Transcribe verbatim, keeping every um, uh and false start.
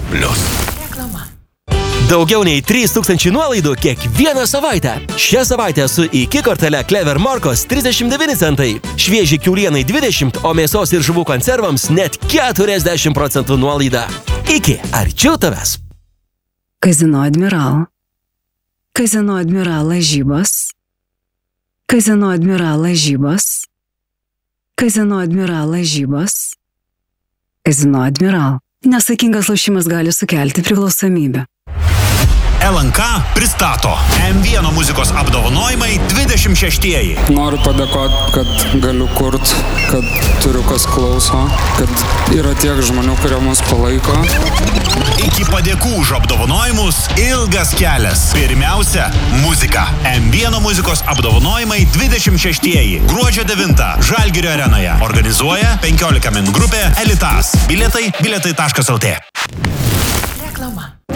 plius. Daugiau nei trys tūkstančiai nuolaidų kiekvieną savaitę. Šią savaitę su iki kortele Clever Morkos trisdešimt devyni centai. Švieži kiaulienai dvidešimt, o mėsos ir žuvų konservams net keturiasdešimt procentų nuolaida. Iki, arčiau tavęs. Kazino Admiral. Kazino Admiral lažybos. Kazino Admiral lažybos. Kazino Admiral lažybos. Kazino Admiral. Nesaikingas lošimas gali sukelti priklausomybę. L N K pristato M vienas muzikos apdovanojimai dvidešimt šeštieji. Noriu padėkoti, kad galiu kurt, kad turiu kas klauso, kad yra tiek žmonių, kurie mus palaiko. Iki padėkų už apdovanojimus ilgas kelias. Pirmiausia, muzika. M vienas muzikos apdovanojimai dvidešimt šeštieji. Gruodžio devintą Žalgirio arenoje. Organizuoja penkiolika min grupė Elitas. Bilietai bilietai taškas lt. Reklama.